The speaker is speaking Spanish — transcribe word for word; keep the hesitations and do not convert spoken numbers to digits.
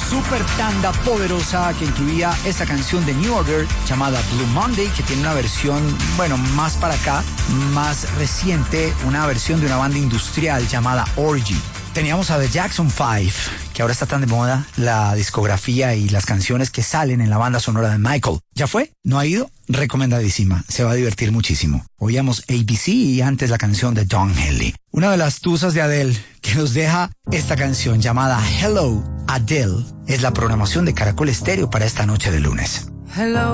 super tanda poderosa que incluía esta canción de New Order llamada Blue Monday, que tiene una versión, bueno, más para acá, más reciente, una versión de una banda industrial llamada Orgy. Teníamos a The Jackson Five, que ahora está tan de moda la discografía y las canciones que salen en la banda sonora de Michael. ¿Ya fue? ¿No ha ido? Recomendadísima, se va a divertir muchísimo. Oíamos A B C y antes la canción de Don Henley. Una de las tusas de Adele que nos deja esta canción llamada Hello, Adele, es la programación de Caracol Estéreo para esta noche de lunes. Hello.